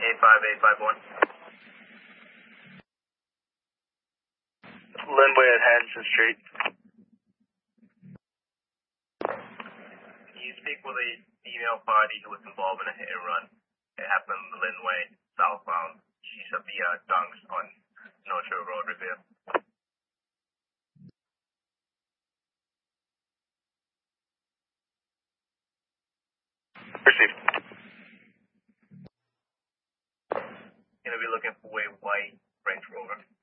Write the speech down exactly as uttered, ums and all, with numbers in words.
eight five eight five one. Linway at Hanson Street. Can you speak with a female party who was involved in a hit and run? It happened on the Linway, southbound. She's at the uh, Dunks on North Shore Road, Revere. Received. Gonna be looking for a white Range Rover.